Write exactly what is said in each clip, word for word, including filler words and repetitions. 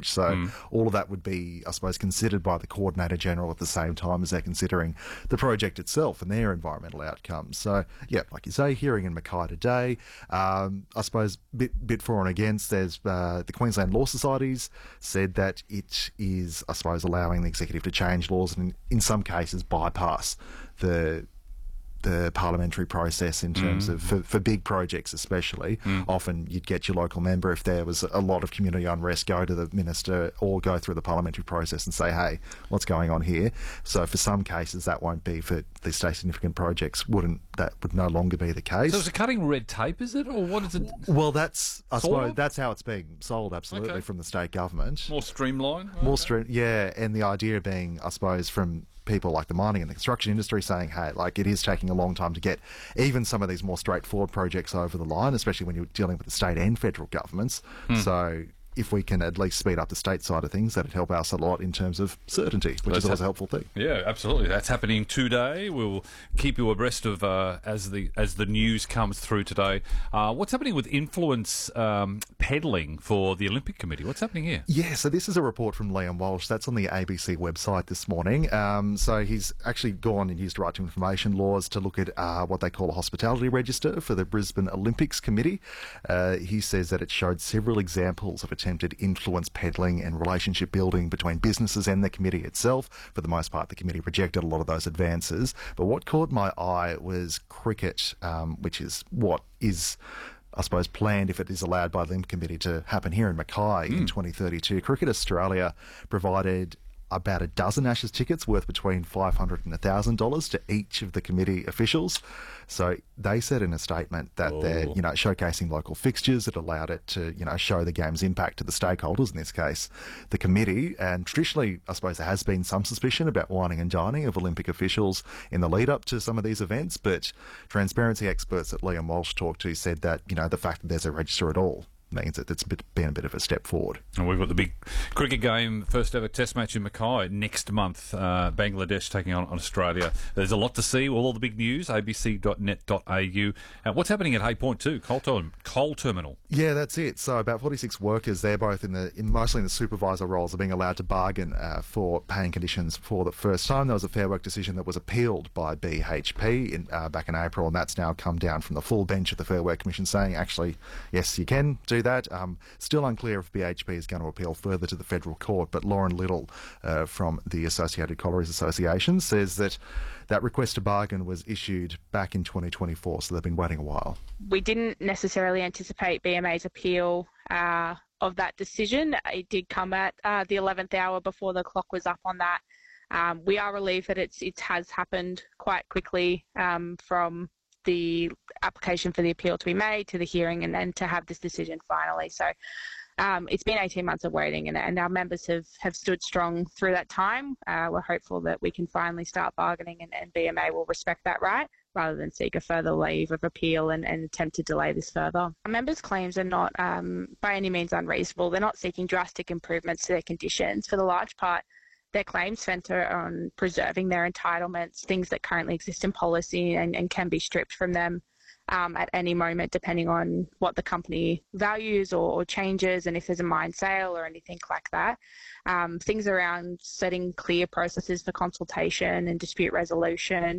change. So mm. all of that would be, I suppose, considered by the Coordinator General at the same time as they're considering the project itself and their environmental outcomes. So, yeah, like you say, hearing in Mackay today, um, I suppose bit, bit for and against, there's uh, the Queensland Law Societies said that it is, I suppose, allowing the executive to change laws and in, in some cases bypass the the parliamentary process in terms mm. of, for, for big projects especially, mm. often you'd get your local member, if there was a lot of community unrest, go to the minister or go through the parliamentary process and say, hey, what's going on here? So for some cases that won't be, for the state significant projects, wouldn't that would no longer be the case. So it's cutting red tape, is it? Or what is it? Well, that's, I sort suppose, of? that's how it's being sold, absolutely, okay. from the state government. More streamlined? More okay. stream, yeah, and the idea being, I suppose, from people like the mining and the construction industry saying, hey, like it is taking a long time to get even some of these more straightforward projects over the line, especially when you're dealing with the state and federal governments. Hmm. So if we can at least speed up the state side of things, that'd help us a lot in terms of certainty, which That's is always a helpful thing. Yeah, absolutely. That's happening today. We'll keep you abreast of uh, as the as the news comes through today. Uh, what's happening with influence um, peddling for the Olympic Committee? What's happening here? Yeah, so this is a report from Liam Walsh. That's on the A B C website this morning. Um, so he's actually gone and used right to information laws to look at uh, what they call a hospitality register for the Brisbane Olympics Committee. Uh, he says that it showed several examples of attempted influence peddling and relationship building between businesses and the committee itself. For the most part, the committee rejected a lot of those advances. But what caught my eye was cricket, um, which is what is, I suppose, planned, if it is allowed by the Olympic Committee, to happen here in Mackay mm. in twenty thirty-two. Cricket Australia provided about a dozen Ashes tickets worth between five hundred dollars and one thousand dollars to each of the committee officials. So they said in a statement that oh. they're, you know, showcasing local fixtures that allowed it to, you know, show the game's impact to the stakeholders, in this case, the committee. And traditionally, I suppose there has been some suspicion about whining and dining of Olympic officials in the lead up to some of these events. But transparency experts that Liam Walsh talked to said that, you know, the fact that there's a register at all means that it's been a bit of a step forward. And we've got the big cricket game, first ever test match in Mackay next month, uh, Bangladesh taking on, on Australia. There's a lot to see, all the big news, a b c dot net dot a u. Uh, what's happening at Hay Point too, coal, term- coal terminal? Yeah, that's it. So about forty-six workers, they're both in the, in mostly in the supervisor roles, are being allowed to bargain uh, for paying conditions for the first time. There was a Fair Work decision that was appealed by B H P in, uh, back in April, and that's now come down from the full bench of the Fair Work Commission saying, actually, yes, you can do that. Um, still unclear if B H P is going to appeal further to the federal court, but Lauren Little uh, from the Associated Collieries Association says that that request to bargain was issued back in twenty twenty-four, so they've been waiting a while. We didn't necessarily anticipate B M A's appeal uh, of that decision. It did come at uh, the eleventh hour before the clock was up on that. Um, we are relieved that it's, it has happened quite quickly um, from the application for the appeal to be made to the hearing and then to have this decision finally. So um, it's been eighteen months of waiting, and, and our members have, have stood strong through that time. Uh, we're hopeful that we can finally start bargaining, and, and B M A will respect that right rather than seek a further leave of appeal and, and attempt to delay this further. Our members' claims are not um, by any means unreasonable. They're not seeking drastic improvements to their conditions. For the large part, their claims centre on preserving their entitlements, things that currently exist in policy and, and can be stripped from them um, at any moment, depending on what the company values or, or changes, and if there's a mine sale or anything like that. Um, things around setting clear processes for consultation and dispute resolution,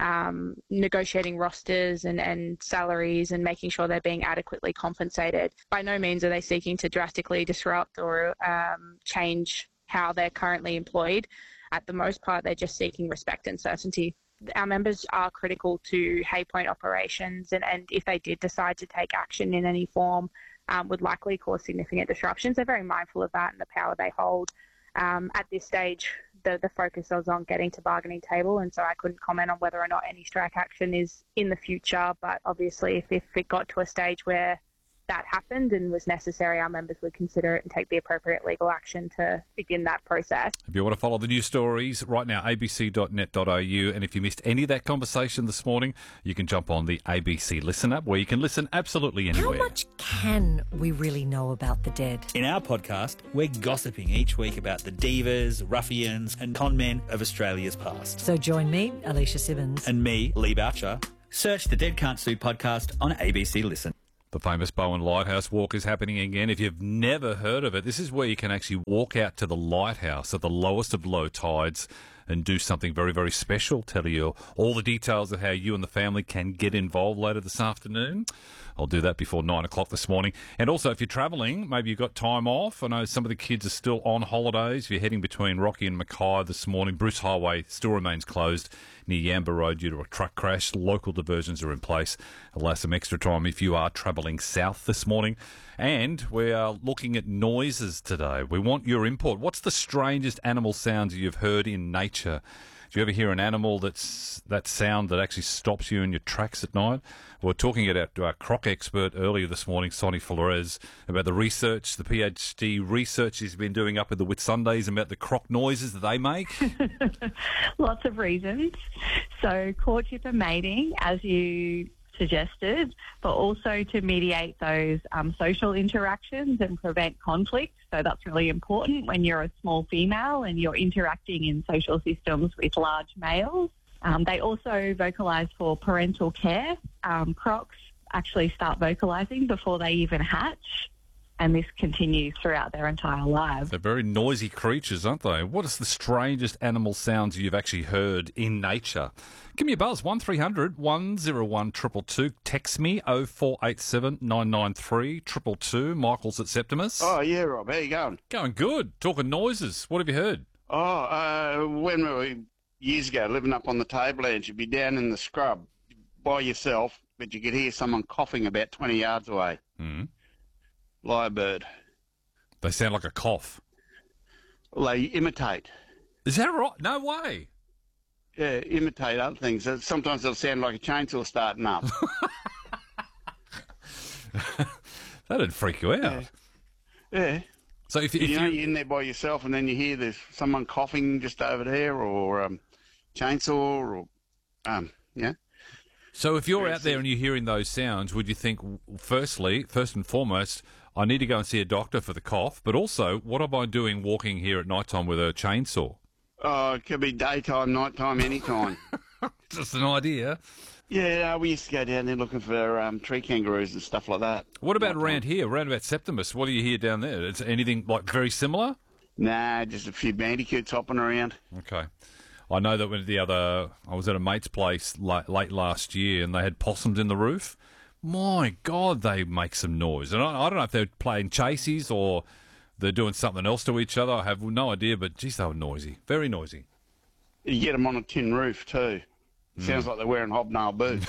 um, negotiating rosters and, and salaries and making sure they're being adequately compensated. By no means are they seeking to drastically disrupt or um, change how they're currently employed. At the most part, they're just seeking respect and certainty. Our members are critical to Hay Point operations, and, and if they did decide to take action in any form, um, would likely cause significant disruptions. They're very mindful of that and the power they hold. Um, at this stage, the, the focus was on getting to bargaining table, and so I couldn't comment on whether or not any strike action is in the future, but obviously if, if it got to a stage where that happened and was necessary, our members would consider it and take the appropriate legal action to begin that process. If you want to follow the news stories right now, a b c dot net dot a u, and if you missed any of that conversation this morning, you can jump on the A B C Listen app where you can listen absolutely anywhere. How much can we really know about the dead? In our podcast, we're gossiping each week about the divas, ruffians and con men of Australia's past. So join me, Alicia Simmons. And me, Lee Boucher. Search the Dead Can't Sue podcast on A B C Listen. The famous Bowen Lighthouse Walk is happening again. If you've never heard of it, this is where you can actually walk out to the lighthouse at the lowest of low tides and do something very, very special. Tell you all the details of how you and the family can get involved later this afternoon. I'll do that before nine o'clock this morning. And also, if you're travelling, maybe you've got time off. I know some of the kids are still on holidays. If you're heading between Rocky and Mackay this morning, Bruce Highway still remains closed near Yamba Road due to a truck crash. Local diversions are in place. Allow some extra time if you are travelling south this morning. And we are looking at noises today. We want your input. What's the strangest animal sounds you've heard in nature? Do you ever hear an animal that's that sound that actually stops you in your tracks at night? We were talking to our croc expert earlier this morning, Sonny Flores, about the research, the PhD research he's been doing up at the Whitsundays about the croc noises that they make. Lots of reasons. So courtship and mating, as you suggested, but also to mediate those um, social interactions and prevent conflict. So that's really important when you're a small female and you're interacting in social systems with large males. Um, they also vocalise for parental care. Um, crocs actually start vocalising before they even hatch, and this continues throughout their entire lives. They're very noisy creatures, aren't they? What is the strangest animal sounds you've actually heard in nature? Give me a buzz, one three hundred one oh one two two two. Text me, oh four eight seven nine nine three two two two. Michael's at Septimus. Oh, yeah, Rob. How you going? Going good. Talking noises. What have you heard? Oh, uh, when we were years ago living up on the Tablelands, you'd be down in the scrub by yourself, but you could hear someone coughing about twenty yards away. Mm. Lyrebird. They sound like a cough. Well, they imitate. Is that right? No way. Yeah, imitate other things. Uh, Sometimes it'll sound like a chainsaw starting up. That'd freak you out. Yeah. yeah. So if, if you know, you... you're in there by yourself and then you hear there's someone coughing just over there, or um, chainsaw, or, um, yeah. So if you're out there and you're hearing those sounds, would you think, firstly, first and foremost, I need to go and see a doctor for the cough, but also, what am I doing walking here at night time with a chainsaw? Oh, it could be daytime, nighttime, anytime. Just an idea. Yeah, we used to go down there looking for um, tree kangaroos and stuff like that. What about Nighttime. around here, around about Septimus? What do you hear down there? Is anything like very similar? Nah, just a few bandicoots hopping around. Okay. I know that when the other, I was at a mate's place late, late last year and they had possums in the roof. My God, they make some noise. And I, I don't know if they're playing chasies or they're doing something else to each other. I have no idea, but geez, they were noisy. Very noisy. You get them on a tin roof too. Sounds like they're wearing hobnail boots.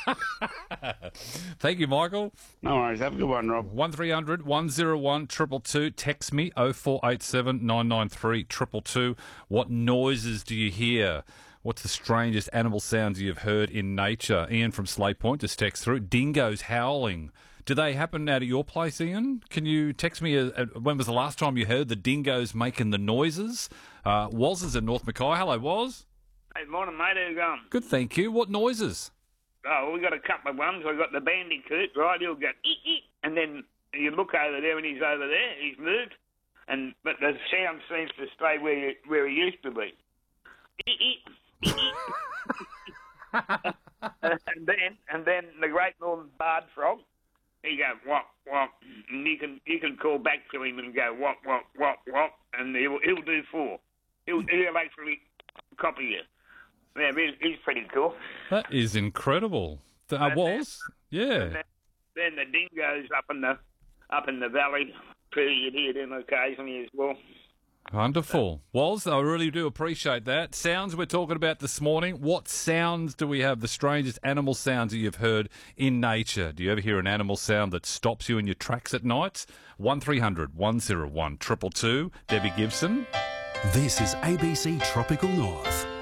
Thank you, Michael. No worries. Have a good one, Rob. one three hundred one oh one two two two. Text me, oh four eight seven nine nine three two two two. What noises do you hear? What's the strangest animal sounds you've heard in nature? Ian from Slate Point just text through. Dingoes howling. Do they happen out of your place, Ian? Can you text me, a, a, when was the last time you heard the dingoes making the noises? Uh, Woz is in North Mackay. Hello, Woz. Hey, morning, mate. How you going? Good, thank you. What noises? Oh, we got a couple of ones. We've got the bandicoot, right? He'll go, eek, eek, and then you look over there and he's over there. He's moved. and But the sound seems to stay where, you, where he used to be. Eek, eek, eek, eek. and then and then the great northern barred frog, he go, wop, wop, and you can, you can call back to him and go, wop, wop, wop, wop, and he'll, he'll do four. He'll, he'll actually copy you. Yeah, he's, he's pretty cool. That is incredible. That was, yeah. And then, then the dingoes up in the up in the valley, too, you'd hear them occasionally as well. Wonderful. Woz, I really do appreciate that. Sounds we're talking about this morning. What sounds do we have, the strangest animal sounds that you've heard in nature? Do you ever hear an animal sound that stops you in your tracks at night? one three hundred one oh one two two two. Debbie Gibson. This is A B C Tropical North.